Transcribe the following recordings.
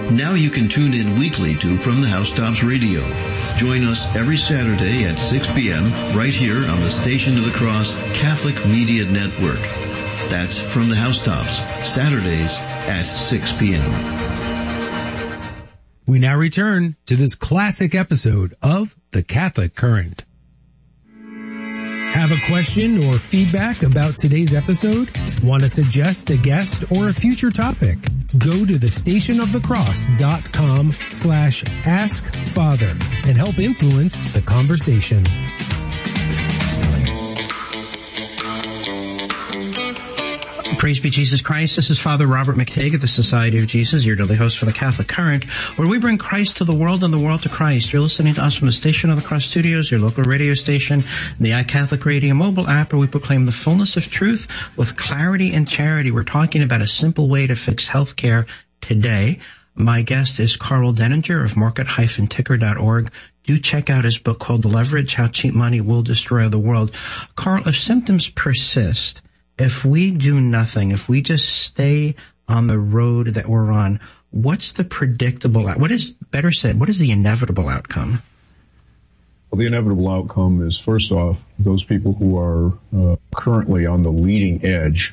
Now you can tune in weekly to From the Housetops Radio. Join us every Saturday at 6 p.m. right here on the Station of the Cross Catholic Media Network. That's From the Housetops, Saturdays at 6 p.m. We now return to this classic episode of The Catholic Current. Have a question or feedback about today's episode? Want to suggest a guest or a future topic? Go to thestationofthecross.com/askfather and help influence the conversation. Praise be Jesus Christ. This is Father Robert McTague of the Society of Jesus, your daily host for the Catholic Current, where we bring Christ to the world and the world to Christ. You're listening to us from the Station of the Cross Studios, your local radio station, the iCatholic Radio mobile app, where we proclaim the fullness of truth with clarity and charity. We're talking about a simple way to fix healthcare today. My guest is Karl Denninger of market-ticker.org. Do check out his book called The Leverage, How Cheap Money Will Destroy the World. Karl, if symptoms persist, if we do nothing, if we just stay on the road that we're on, what's the predictable, what is the inevitable outcome? Well, the inevitable outcome is, first off, those people who are currently on the leading edge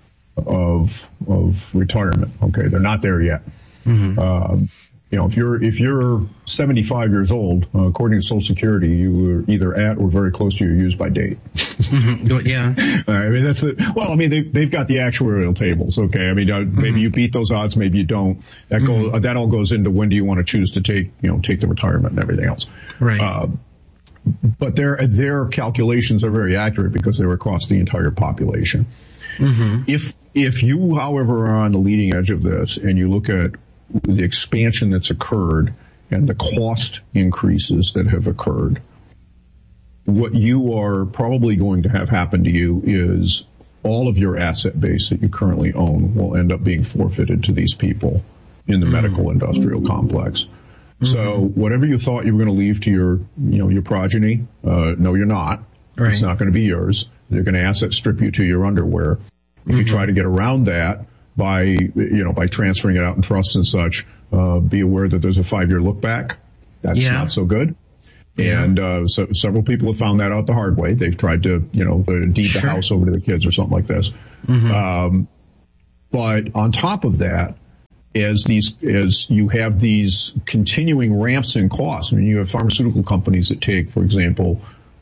of retirement. Okay, they're not there yet. Mm-hmm. If you're 75 years old, according to Social Security, you were either at or very close to your use-by date. Mm-hmm. Yeah. I mean, they've got the actuarial tables. Okay. I mean, maybe you beat those odds, maybe you don't. That all goes into when do you want to choose to take the retirement and everything else. Right. But their calculations are very accurate because they're across the entire population. Mm-hmm. If you, however, are on the leading edge of this and you look at the expansion that's occurred and the cost increases that have occurred, what you are probably going to have happen to you is all of your asset base that you currently own will end up being forfeited to these people in the medical industrial complex. Mm-hmm. So whatever you thought you were going to leave to your progeny, no, you're not. Right. It's not going to be yours. They're going to asset strip you to your underwear. If you try to get around that by transferring it out in trusts and such, be aware that there's a 5-year look back. That's not so good. Yeah. And so several people have found that out the hard way. They've tried to, deed the house over to the kids or something like this. Mm-hmm. But on top of that, as you have these continuing ramps in costs, I mean, you have pharmaceutical companies that take, for example,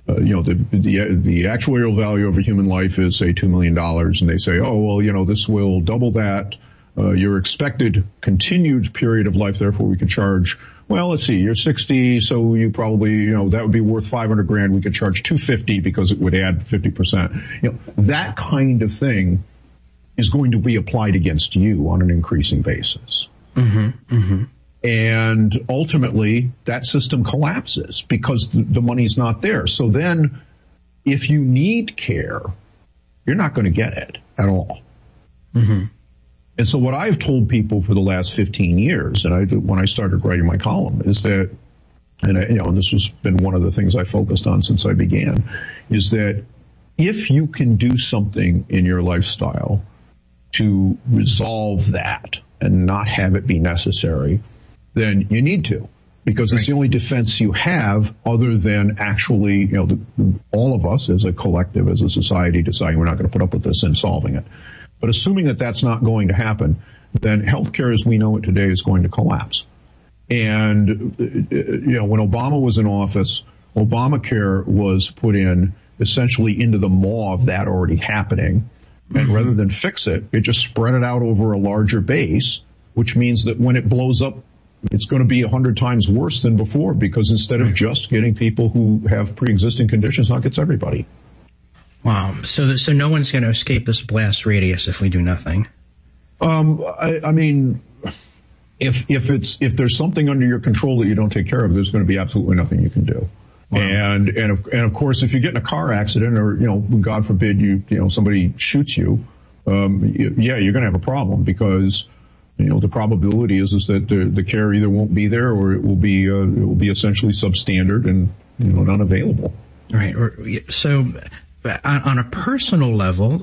the actuarial value of a human life is, say, $2 million, and they say, oh, well, this will double that, your expected continued period of life, therefore we could charge, well, let's see, you're 60, so you probably, that would be worth $500,000, we could charge $250 because it would add 50%. That kind of thing is going to be applied against you on an increasing basis. Mm-hmm. Mm-hmm. And ultimately, that system collapses because the money's not there. So then, if you need care, you're not going to get it at all. Mm-hmm. And so what I've told people for the last 15 years, and when I started writing my column, is that, and this has been one of the things I focused on since I began, is that if you can do something in your lifestyle to resolve that and not have it be necessary, then you need to, because it's the only defense you have other than actually, all of us as a collective, as a society, deciding we're not going to put up with this and solving it. But assuming that that's not going to happen, then healthcare as we know it today is going to collapse. And, when Obama was in office, Obamacare was put in essentially into the maw of that already happening. And rather than fix it, it just spread it out over a larger base, which means that when it blows up, it's going to be 100 times worse than before, because instead of just getting people who have pre-existing conditions, now it gets everybody. Wow. So no one's going to escape this blast radius if we do nothing. I mean, if there's something under your control that you don't take care of, there's going to be absolutely nothing you can do. Wow. And of course, if you get in a car accident or, God forbid somebody shoots you, you're going to have a problem, because the probability is that the care either won't be there or it will be essentially substandard and, unavailable. Right. So on a personal level,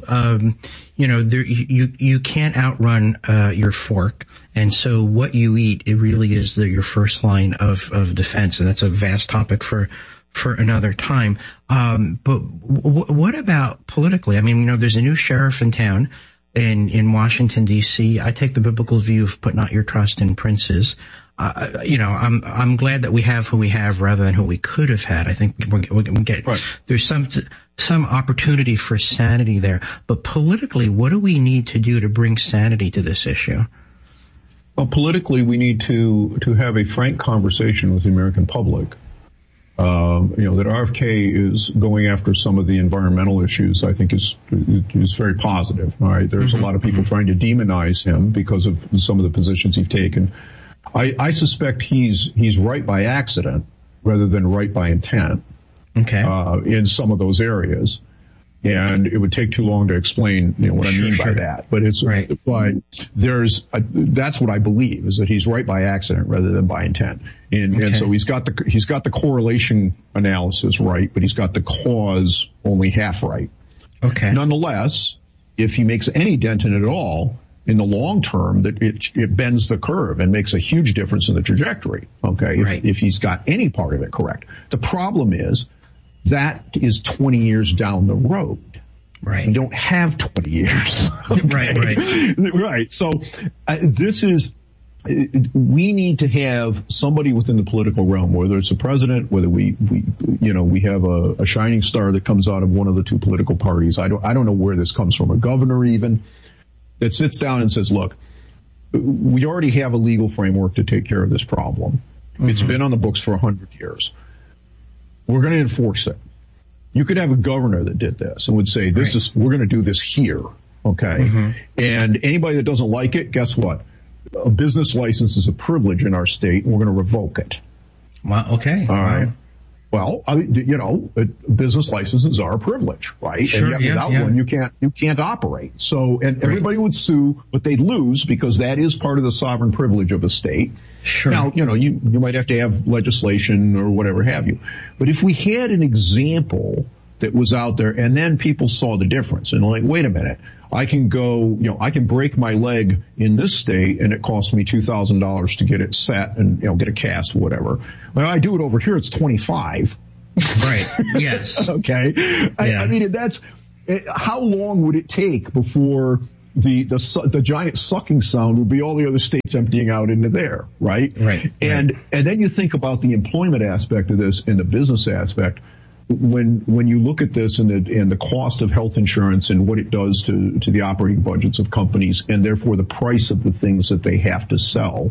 you can't outrun your fork, and so what you eat, it really is your first line of defense, and that's a vast topic for another time. But what about politically? I mean, there's a new sheriff in town in Washington D.C. I take the biblical view of put not your trust in princes. I'm glad that we have who we have rather than who we could have had. I think we get right. There's some opportunity for sanity there. But politically, what do we need to do to bring sanity to this issue? Well, politically, we need to have a frank conversation with the American public. That RFK is going after some of the environmental issues, I think is very positive. All right. There's a lot of people trying to demonize him because of some of the positions he's taken. I suspect he's right by accident rather than right by intent. Okay. In some of those areas. And it would take too long to explain, what I mean by that. But it's, right. But that's what I believe, is that he's right by accident rather than by intent. And so he's got the correlation analysis right, but he's got the cause only half right. Okay. Nonetheless, if he makes any dent in it at all, in the long term, that it bends the curve and makes a huge difference in the trajectory. Okay. Right. If he's got any part of it correct. The problem is, that is 20 years down the road. Right. We don't have 20 years. Okay? Right. So we need to have somebody within the political realm, whether it's a president, whether we have a shining star that comes out of one of the two political parties. I don't know where this comes from, a governor even, that sits down and says, look, we already have a legal framework to take care of this problem. Mm-hmm. It's been on the books for 100 years. We're going to enforce it. You could have a governor that did this and would say, we're going to do this here. Okay. Mm-hmm. And anybody that doesn't like it, guess what? A business license is a privilege in our state, and we're going to revoke it. Well, okay. All right. Well, business licenses are a privilege, right? Sure, and yet without one, you can't operate. So, and everybody would sue, but they'd lose because that is part of the sovereign privilege of a state. Sure. Now, you might have to have legislation or whatever have you. But if we had an example that was out there and then people saw the difference and like, wait a minute, I can break my leg in this state and it costs me $2,000 to get it set and, get a cast or whatever. When I do it over here, it's 25. Right. Yes. Okay. Yeah. I mean, how long would it take before the giant sucking sound would be all the other states emptying out into there, right? Right. And then you think about the employment aspect of this and the business aspect. When you look at this and the cost of health insurance and what it does to the operating budgets of companies and therefore the price of the things that they have to sell,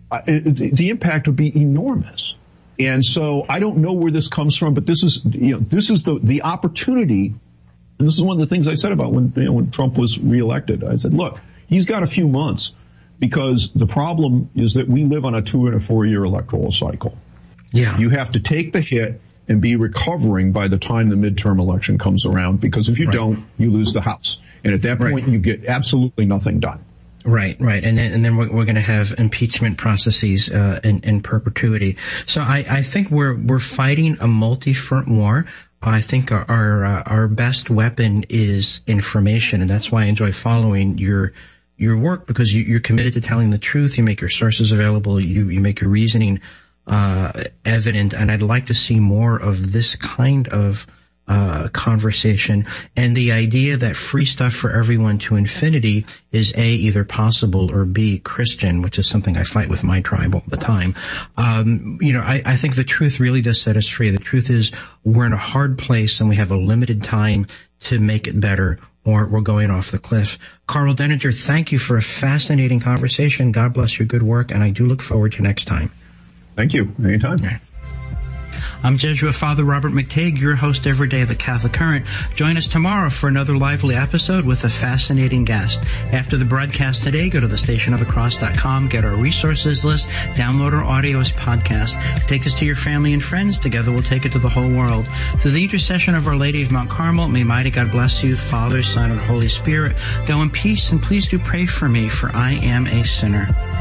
the impact would be enormous. And so I don't know where this comes from, but this is the opportunity. And this is one of the things I said about when Trump was reelected. I said, look, he's got a few months because the problem is that we live on a 2 and a 4 year electoral cycle. Yeah. You have to take the hit and be recovering by the time the midterm election comes around, because if you don't, you lose the House. And at that point, you get absolutely nothing done. Right. And then we're going to have impeachment processes in perpetuity. So I think we're fighting a multi-front war. I think our best weapon is information, and that's why I enjoy following your work, because you're committed to telling the truth. You make your sources available. You make your reasoning evident, and I'd like to see more of this kind of conversation, and the idea that free stuff for everyone to infinity is A, either possible, or B, Christian, which is something I fight with my tribe all the time. I think the truth really does set us free. The truth is we're in a hard place and we have a limited time to make it better, or we're going off the cliff. Karl Denninger, thank you for a fascinating conversation. God bless your good work, and I do look forward to next time. Thank you. Anytime. I'm Jesuit Father Robert McTague, your host every day of the Catholic Current. Join us tomorrow for another lively episode with a fascinating guest. After the broadcast today, go to thestationofthecross.com, get our resources list, download our audio as podcast. Take us to your family and friends. Together we'll take it to the whole world. Through the intercession of Our Lady of Mount Carmel, may mighty God bless you, Father, Son, and Holy Spirit. Go in peace, and please do pray for me, for I am a sinner.